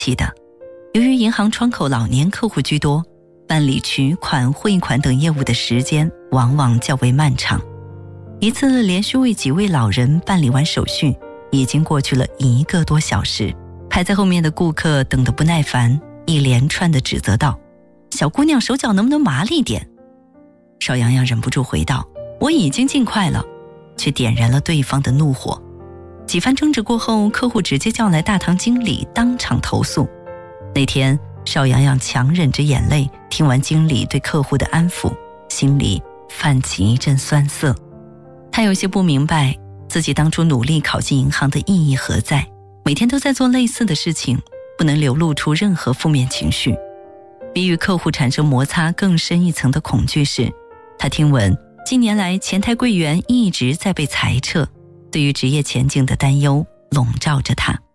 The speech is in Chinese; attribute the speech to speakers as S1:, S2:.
S1: 记得，由于银行窗口老年客户居多，办理取款、汇款等业务的时间往往较为漫长。一次连续为几位老人办理完手续，已经过去了1个多小时。排在后面的顾客等得不耐烦，一连串的指责道：“小姑娘手脚能不能麻利点？”邵阳阳忍不住回道：“我已经尽快了。”却点燃了对方的怒火。几番争执过后，客户直接叫来大堂经理当场投诉。那天邵阳阳强忍着眼泪，听完经理对客户的安抚，心里泛起一阵酸涩。他有些不明白自己当初努力考进银行的意义何在，每天都在做类似的事情，不能流露出任何负面情绪。比与客户产生摩擦更深一层的恐惧是，他听闻近年来前台柜员一直在被裁撤，对于职业前景的担忧笼罩着他。